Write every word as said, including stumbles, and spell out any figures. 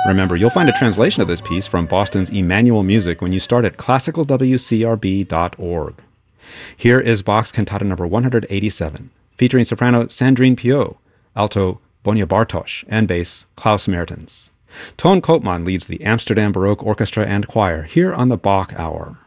Remember, you'll find a translation of this piece from Boston's Emmanuel Music when you start at classical w c r b dot org. Here is Bach's Cantata number one hundred eighty-seven, featuring soprano Sandrine Piot, alto Bonia Bartosz, and bass Klaus Mertens. Toon Koopman leads the Amsterdam Baroque Orchestra and Choir here on the Bach Hour.